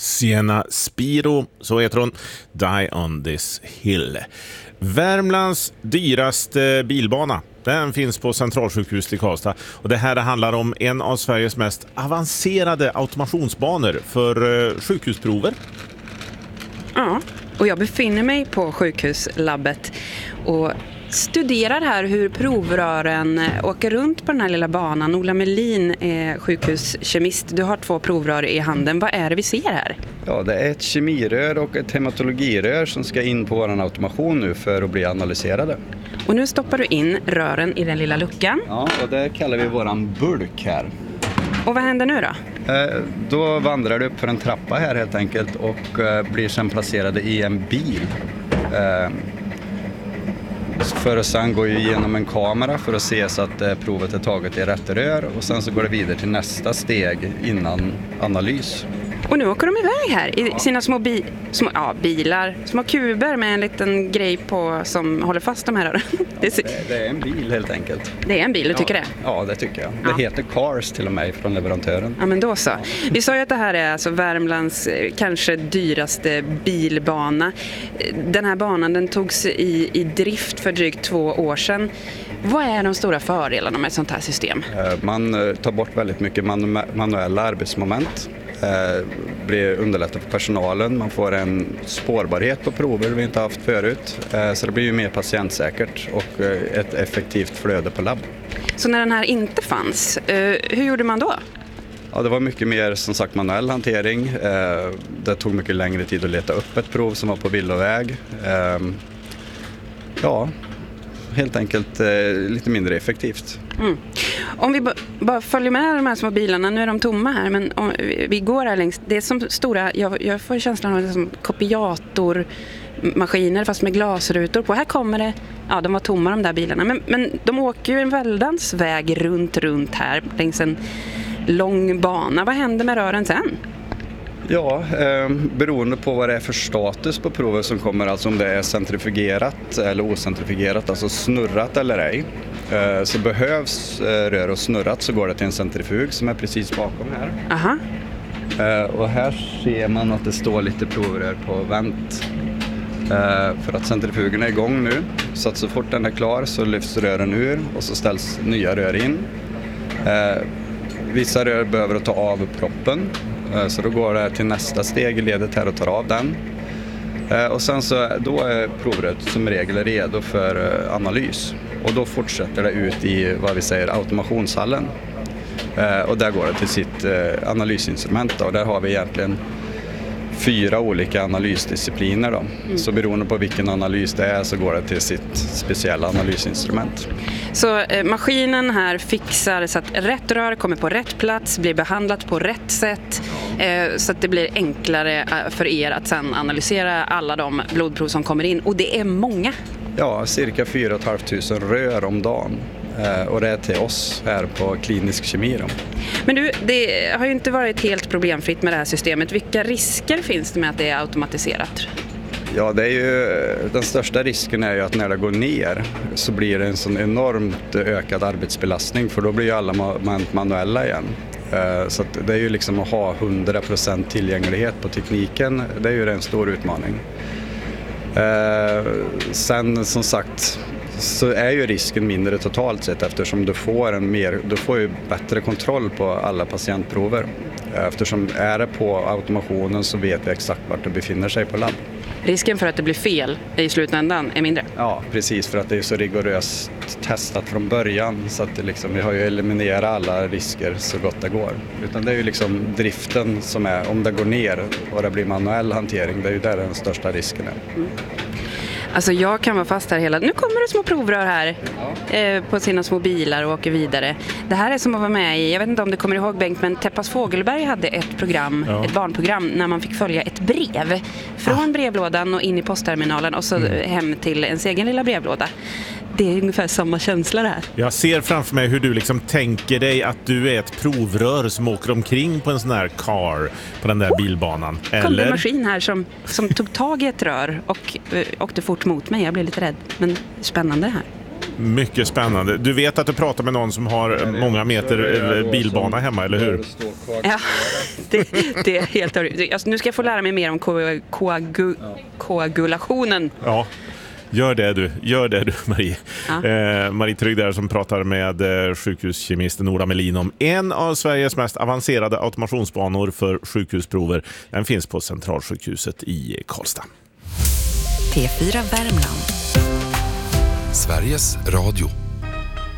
Sienna Spiro, så heter hon, Die on this hill. Värmlands dyraste bilbana, den finns på Centralsjukhuset i Karlstad. Och det här handlar om en av Sveriges mest avancerade automationsbanor för sjukhusprover. Ja, och jag befinner mig på sjukhuslabbet och studerar här hur provrören åker runt på den här lilla banan. Ola Melin är sjukhuskemist. Du har 2 provrör i handen. Vad är det vi ser här? Ja, det är ett kemirör och ett hematologirör som ska in på vår automation nu för att bli analyserade. Och nu stoppar du in rören i den lilla luckan. Ja, och det kallar vi våran bulk här. Och vad händer nu då? Då vandrar du upp för en trappa här helt enkelt och blir sedan placerade i en bil. För att sen gå igenom en kamera för att se så att provet är taget i rätt rör och sen så går det vidare till nästa steg innan analys. Och nu åker de iväg här i sina små bilar, små kuber med en liten grej på som håller fast de här. Det är en bil helt enkelt. Det är en bil, du tycker det? Ja, det tycker jag. Det heter Cars till och med från leverantören. Ja, men då så. Vi sa ju att det här är alltså Värmlands kanske dyraste bilbana. Den här banan den togs i drift för drygt 2 år sedan. Vad är de stora fördelarna med ett sånt här system? Man tar bort väldigt mycket manuella arbetsmoment. Blir underlättat för personalen. Man får en spårbarhet på prover vi inte haft förut. Så det blir ju mer patientsäkert och ett effektivt flöde på labb. Så när den här inte fanns, hur gjorde man då? Ja, det var mycket mer som sagt manuell hantering. Det tog mycket längre tid att leta upp ett prov som var på villoväg. Ja, helt enkelt lite mindre effektivt. Mm. Om vi bara följer med de här små bilarna, nu är de tomma här, men om vi går här längs, det är som stora, jag får känslan av det som kopiatormaskiner fast med glasrutor på. Här kommer det, ja de var tomma de där bilarna, men de åker ju en väldans väg runt här längs en lång bana. Vad händer med rören sen? Ja, beroende på vad det är för status på provet som kommer, alltså om det är centrifugerat eller ocentrifugerat, alltså snurrat eller ej. Så behövs rör och snurrat så går det till en centrifug som är precis bakom här. Aha. Och här ser man att det står lite provrör på vänt. För att centrifugen är igång nu, så att så fort den är klar så lyfts rören ur och så ställs nya rör in. Vissa rör behöver ta av proppen. Så då går det till nästa steg i ledet här och tar av den. Och sen så då är provröret som regel redo för analys. Och då fortsätter det ut i vad vi säger automationshallen. Och där går det till sitt analysinstrument. Och där har vi egentligen 4 olika analysdiscipliner då. Så beroende på vilken analys det är så går det till sitt speciella analysinstrument. Så maskinen här fixar så att rätt rör kommer på rätt plats, blir behandlat på rätt sätt så att det blir enklare för er att sedan analysera alla de blodprov som kommer in. Och det är många. Ja, cirka 4 500 rör om dagen. Och det är till oss här på klinisk kemi då. Men du, det har ju inte varit helt problemfritt med det här systemet. Vilka risker finns det med att det är automatiserat? Ja, det är ju, den största risken är ju att när det går ner så blir det en sån enormt ökad arbetsbelastning, för då blir ju alla manuella igen. Så att det är ju liksom att ha 100% tillgänglighet på tekniken, det är ju en stor utmaning. Sen som sagt så är ju risken mindre totalt sett, eftersom du får ju bättre kontroll på alla patientprover. Eftersom är det på automationen så vet vi exakt vart det befinner sig på labb. Risken för att det blir fel i slutändan är mindre? Ja, precis, för att det är så rigoröst testat från början, så att det liksom, vi har ju eliminerat alla risker så gott det går. Utan det är ju liksom driften som är, om det går ner och det blir manuell hantering, det är ju där den största risken är. Mm. Alltså jag kan vara fast här nu kommer det små provrör här på sina små bilar och åker vidare. Det här är som att vara med i, jag vet inte om du kommer ihåg Bengt, men Teppas Fågelberg hade ett program, ett barnprogram, när man fick följa ett brev från brevlådan och in i postterminalen och så hem till ens egen lilla brevlåda. Det är ungefär samma känsla det här. Jag ser framför mig hur du liksom tänker dig att du är ett provrör som åker omkring på en sån här car på den där bilbanan. Eller? Kom det en maskin här som tog tag i ett rör och åkte fort mot mig. Jag blev lite rädd, men spännande det här. Mycket spännande. Du vet att du pratar med någon som har många meter bilbana hemma, eller hur? Ja, det är helt alltså, nu ska jag få lära mig mer om koagulationen. Ja. Gör det du Marie. Ja. Marie Trygg där som pratar med sjukhuskemisten Ola Melin om en av Sveriges mest avancerade automationsbanor för sjukhusprover. Den finns på Centralsjukhuset i Karlstad. P4 Värmland. Sveriges Radio.